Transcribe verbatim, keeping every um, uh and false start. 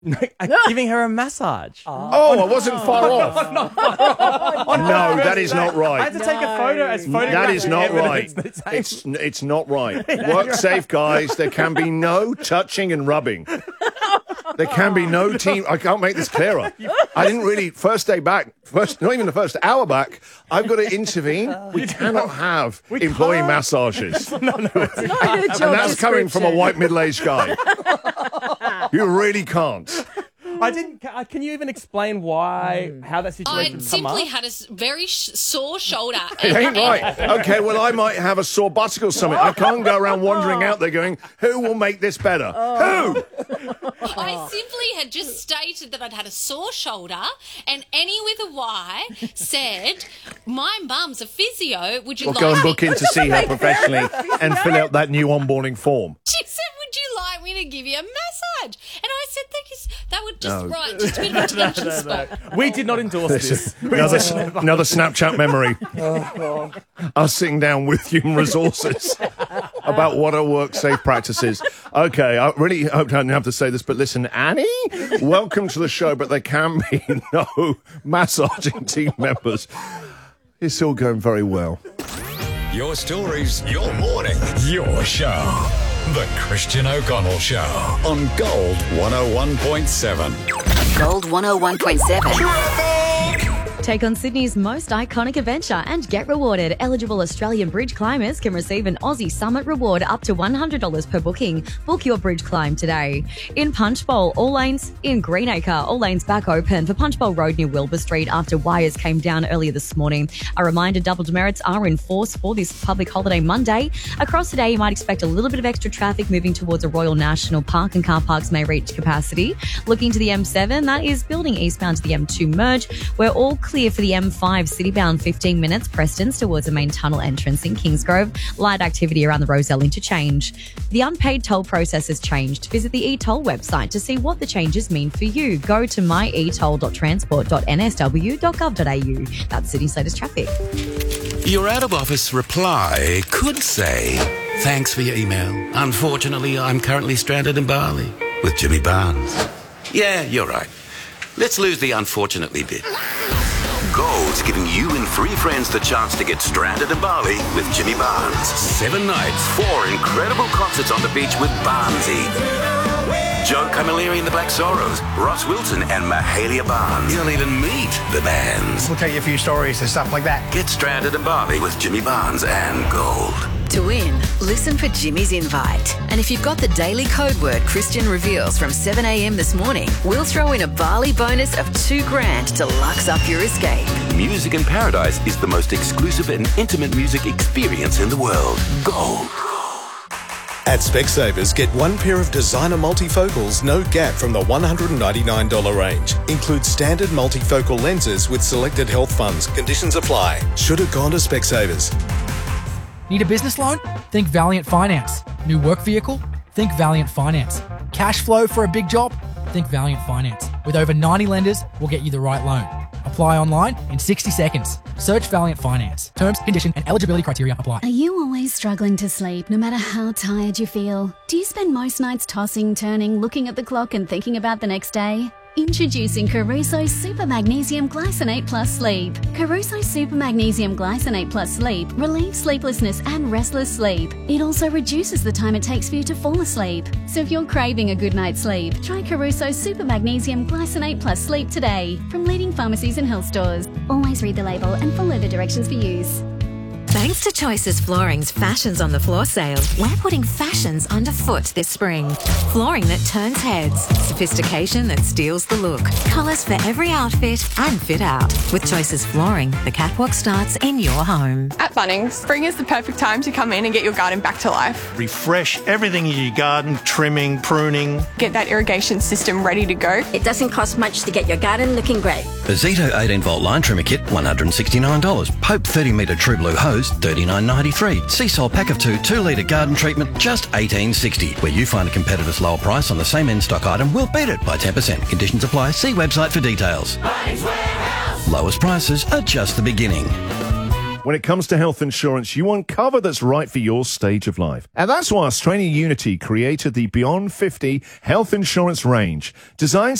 Giving her a massage. Oh, oh I wasn't far off. Not far off. No, that is not right. I had to take a photo as photographic That is not right. evidence. It's it's not right. Work safe, guys. There can be no touching and rubbing. There can be no team. I can't make this clearer. I didn't really, first day back, first not even the first hour back, I've got to intervene. We cannot have We employee can't. massages. No, no, it's Not in a job And that's coming from a description. white middle-aged guy. You really can't. I didn't. ca- Can you even explain why, how that I situation come simply up? had a s- very sh- sore shoulder. It ain't right. Okay, well, I might have a sore buttock or something. I can't go around wandering out there going, who will make this better? Who? I simply had just stated that I'd had a sore shoulder, and Annie with a Y said, "My mum's a physio. Would you Or like?" go and me-" book in to see her professionally and fill out that new onboarding form. She said, "Would you like me to give you a massage?" And I said, "Thank you." s- That would just No. right, just a bit of a tension spot. We did not endorse this. Another, another Snapchat memory. I was sitting down with human resources about what are work safe practices. Okay, I really hope I don't have to say this, but listen, Annie, welcome to the show, but there can be no massaging team members. It's all going very well. Your stories, your morning, your show. The Christian O'Connell Show on Gold one oh one point seven. Gold one oh one point seven. Take on Sydney's most iconic adventure and get rewarded. Eligible Australian bridge climbers can receive an Aussie Summit reward up to one hundred dollars per booking. Book your bridge climb today. In Punchbowl, all lanes in Greenacre, all lanes back open for Punchbowl Road near Wilbur Street after wires came down earlier this morning. A reminder, double demerits are in force for this public holiday Monday. Across the day, you might expect a little bit of extra traffic moving towards a Royal National Park, and car parks may reach capacity. Looking to the M seven, that is building eastbound to the M two merge. We're all clear for the M five citybound fifteen minutes, Prestons towards the main tunnel entrance in Kingsgrove. Light activity around the Roselle interchange. The unpaid toll process has changed. Visit the eToll website to see what the changes mean for you. Go to my e toll dot transport dot n s w dot gov dot a u. That's Sydney's latest traffic. Your out-of-office reply could say, "Thanks for your email. Unfortunately, I'm currently stranded in Bali with Jimmy Barnes." Yeah, you're right. Let's lose the unfortunately bit. Gold's giving you and three friends the chance to get stranded in Bali with Jimmy Barnes. Seven nights. Four incredible concerts on the beach with Barnesy. Joe Camilleri and the Black Sorrows, Ross Wilson and Mahalia Barnes. You'll even meet the bands. We'll tell you a few stories and stuff like that. Get stranded in Bali with Jimmy Barnes and Gold. To win, listen for Jimmy's invite. And if you've got the daily code word Christian reveals from seven a.m. this morning, we'll throw in a Bali bonus of two grand to lux up your escape. Music in Paradise is the most exclusive and intimate music experience in the world. Gold. At Specsavers, get one pair of designer multifocals, no gap from the one hundred ninety-nine dollars range. Includes standard multifocal lenses with selected health funds. Conditions apply. Should have gone to Specsavers. Need a business loan? Think Valiant Finance. New work vehicle? Think Valiant Finance. Cash flow for a big job? Think Valiant Finance. With over ninety lenders, we'll get you the right loan. Apply online in sixty seconds. Search Valiant Finance. Terms, condition, and eligibility criteria apply. Are you always struggling to sleep, no matter how tired you feel? Do you spend most nights tossing, turning, looking at the clock and thinking about the next day? Introducing Caruso Super Magnesium Glycinate Plus Sleep. Caruso Super Magnesium Glycinate Plus Sleep relieves sleeplessness and restless sleep. It also reduces the time it takes for you to fall asleep. So if you're craving a good night's sleep, try Caruso Super Magnesium Glycinate Plus Sleep today from leading pharmacies and health stores. Always read the label and follow the directions for use. Thanks to Choices Flooring's Fashions on the Floor sale, we're putting fashions underfoot this spring. Flooring that turns heads, sophistication that steals the look, colours for every outfit and fit out. With Choices Flooring, the catwalk starts in your home. At Bunnings, spring is the perfect time to come in and get your garden back to life. Refresh everything in your garden, trimming, pruning. Get that irrigation system ready to go. It doesn't cost much to get your garden looking great. A Zito eighteen volt line trimmer kit, one hundred sixty-nine dollars. Pope thirty metre True Blue hose, thirty-nine ninety-three. Seasol pack of two, two litre garden treatment, just eighteen sixty. Where you find a competitor's lower price on the same in-stock item, we'll beat it by ten percent. Conditions apply. See website for details. Lowest prices are just the beginning. When it comes to health insurance, you want cover that's right for your stage of life. And that's why Australian Unity created the Beyond fifty health insurance range, designed